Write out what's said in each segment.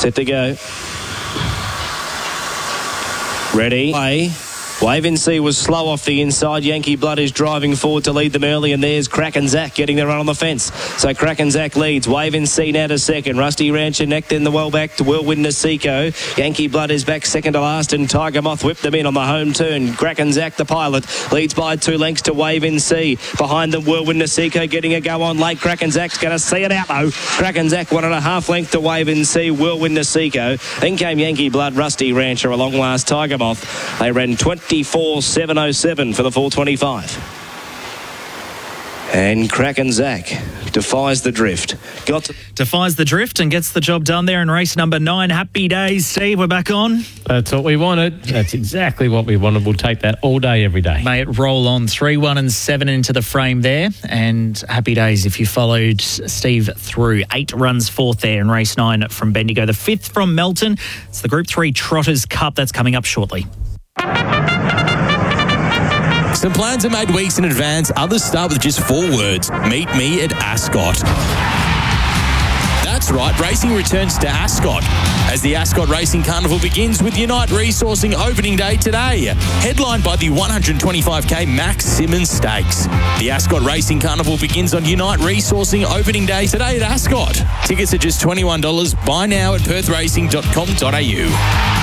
Set to go. Ready. Play. Wave in C was slow off the inside. Yankee Blood is driving forward to lead them early, and there's Kraken Zach getting the run on the fence. So Kraken Zach leads. Wave in C now to second. Rusty Rancher neck, then the well back to Whirlwind Nasiko. Yankee Blood is back second to last, and Tiger Moth whipped them in on the home turn. Kraken Zach, the pilot, leads by 2 lengths to Wave in C. Behind them, Whirlwind Nasiko getting a go on late. Kraken Zach's going to see it out though. Kraken Zach 1.5 length to Wave in C. Whirlwind Nasiko. Then came Yankee Blood, Rusty Rancher along last. Tiger Moth. They ran 24.707 for the 425. And Kraken Zach defies the drift. Defies the drift and gets the job done there in race number 9. Happy days, Steve. We're back on. That's what we wanted. That's exactly what we wanted. We'll take that all day, every day. May it roll on. 3, 1 and 7 into the frame there. And happy days if you followed Steve through. 8 runs fourth there in race 9 from Bendigo. The 5th from Melton. It's the Group 3 Trotters Cup. That's coming up shortly. Some plans are made weeks in advance. Others start with just 4 words. Meet me at Ascot. That's right, racing returns to Ascot as the Ascot Racing Carnival begins with Unite Resourcing opening day today, headlined by the 125k Max Simmons Stakes. The Ascot Racing Carnival begins on Unite Resourcing opening day today at Ascot. Tickets are just $21. Buy now at perthRacing.com.au.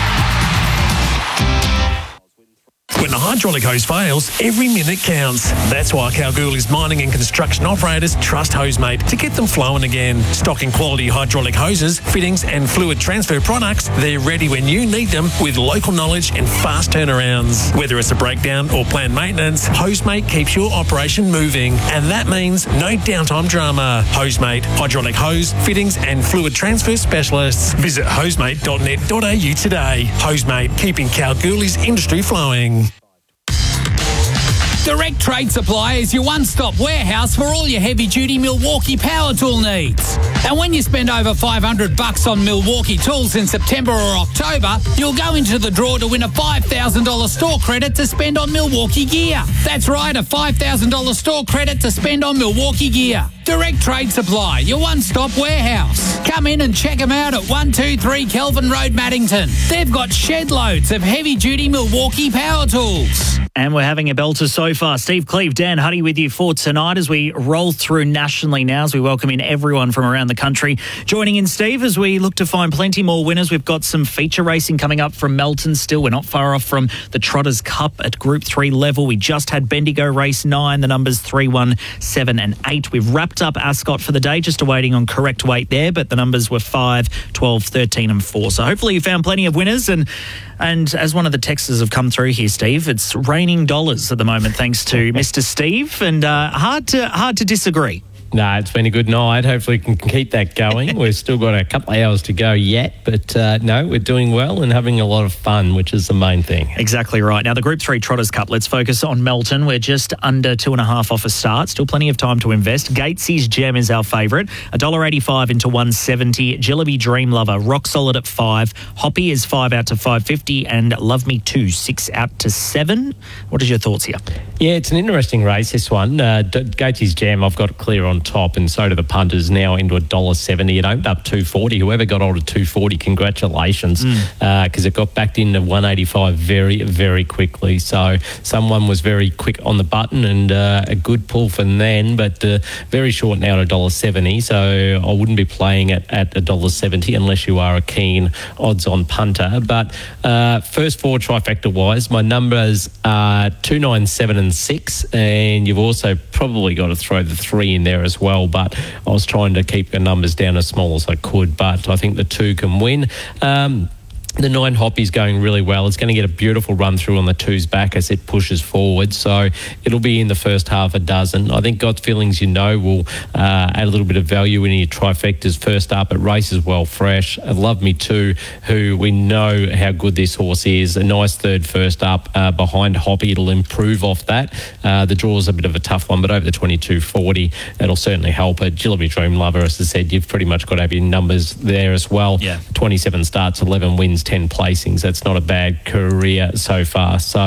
When the hydraulic hose fails, every minute counts. That's why Kalgoorlie's mining and construction operators trust Hosemate to get them flowing again. Stocking quality hydraulic hoses, fittings and fluid transfer products, they're ready when you need them with local knowledge and fast turnarounds. Whether it's a breakdown or planned maintenance, Hosemate keeps your operation moving. And that means no downtime drama. Hosemate, hydraulic hose, fittings and fluid transfer specialists. Visit hosemate.net.au today. Hosemate, keeping Kalgoorlie's industry flowing. Direct Trade Supply is your one-stop warehouse for all your heavy-duty Milwaukee power tool needs. And when you spend over $500 on Milwaukee tools in September or October, you'll go into the draw to win a $5,000 store credit to spend on Milwaukee gear. That's right, a $5,000 store credit to spend on Milwaukee gear. Direct Trade Supply, your one-stop warehouse. Come in and check them out at 123 Kelvin Road, Maddington. They've got shed loads of heavy-duty Milwaukee power tools. And we're having a belter so far. Steve Cleve, Dan Huddy with you for tonight as we roll through nationally now, as we welcome in everyone from around the country. Joining in, Steve, as we look to find plenty more winners. We've got some feature racing coming up from Melton still. We're not far off from the Trotters Cup at Group 3 level. We just had Bendigo race 9, the numbers 3, 1, 7 and 8. We've wrapped up Ascot for the day, just awaiting on correct weight there, but the numbers were 5, 12, 13 and 4. So hopefully you found plenty of winners. And as one of the texters have come through here, Steve, it's raining dollars at the moment thanks to Mr. Steve, and hard to disagree. No, it's been a good night. Hopefully we can keep that going. We've still got a couple of hours to go yet, but no, we're doing well and having a lot of fun, which is the main thing. Exactly right. Now, the Group 3 Trotters Cup, let's focus on Melton. We're just under 2.5 off a start. Still plenty of time to invest. Gatesy's Gem is our favourite. $1.85 into 170. Jillaby Dream Lover, rock solid at 5. Hoppy is 5 out to 550. And Love Me 2, 6 out to 7. What are your thoughts here? Yeah, it's an interesting race, this one. Gatesy's Gem, I've got clear on top, and so do the punters, now into $1.70. It opened up $2.40. Whoever got hold of $2.40, congratulations, because it got backed into $1.85 very, very quickly. So someone was very quick on the button, and a good pull from then, but very short now at $1.70. So I wouldn't be playing it at $1.70 unless you are a keen odds-on punter. But first 4 trifecta-wise, my numbers are 2, 9, 7 and 6, and you've also probably got to throw the 3 in there as well, but I was trying to keep the numbers down as small as I could, but I think the 2 can win. The 9 Hoppy's going really well. It's going to get a beautiful run through on the 2's back as it pushes forward. So it'll be in the first half a dozen. I think Got Feelings will add a little bit of value in your trifectas first up. It races well fresh. Love Me Too, who we know how good this horse is. A nice third first up behind Hoppy. It'll improve off that. The draw's a bit of a tough one, but over the 22.40, that'll certainly help it. Jillaby Dream Lover, as I said, you've pretty much got to have your numbers there as well. Yeah. 27 starts, 11 wins, 10 placings. That's not a bad career so far. So,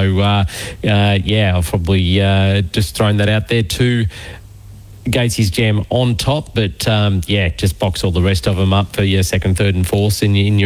I've probably just thrown that out there too. Gatesy's Gem on top, but just box all the rest of them up for your second, third and fourth in your